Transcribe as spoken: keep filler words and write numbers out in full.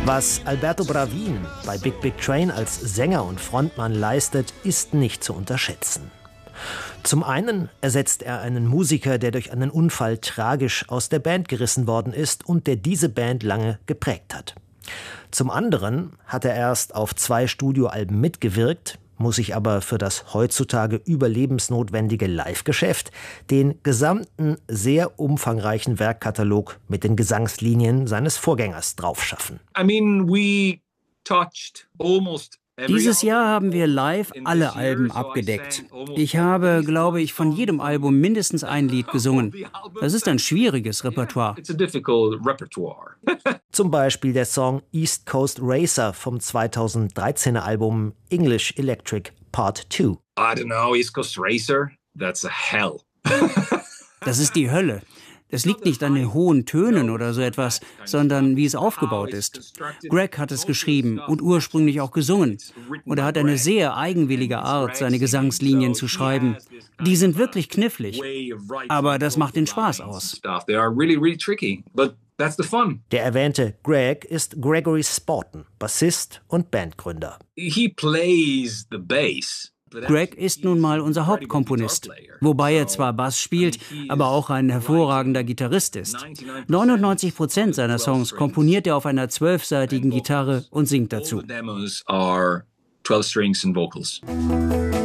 Was Alberto Bravin bei Big Big Train als Sänger und Frontmann leistet, ist nicht zu unterschätzen. Zum einen ersetzt er einen Musiker, der durch einen Unfall tragisch aus der Band gerissen worden ist und der diese Band lange geprägt hat. Zum anderen hat er erst auf zwei Studioalben mitgewirkt, muss sich aber für das heutzutage überlebensnotwendige Live-Geschäft den gesamten, sehr umfangreichen Werkkatalog mit den Gesangslinien seines Vorgängers draufschaffen. I mean, we touched almost Dieses Jahr haben wir live alle Alben abgedeckt. Ich habe, glaube ich, von jedem Album mindestens ein Lied gesungen. Das ist ein schwieriges Repertoire. Zum Beispiel der Song East Coast Racer vom zweitausenddreizehner Album English Electric Part zwei. I don't know, East Coast Racer, that's a hell. Das ist die Hölle. Es liegt nicht an den hohen Tönen oder so etwas, sondern wie es aufgebaut ist. Greg hat es geschrieben und ursprünglich auch gesungen. Und er hat eine sehr eigenwillige Art, seine Gesangslinien zu schreiben. Die sind wirklich knifflig. Aber das macht den Spaß aus. Der erwähnte Greg ist Gregory Sporton, Bassist und Bandgründer. He plays the bass. Greg ist nun mal unser Hauptkomponist, wobei er zwar Bass spielt, aber auch ein hervorragender Gitarrist ist. neunundneunzig Prozent seiner Songs komponiert er auf einer zwölfseitigen Gitarre und singt dazu.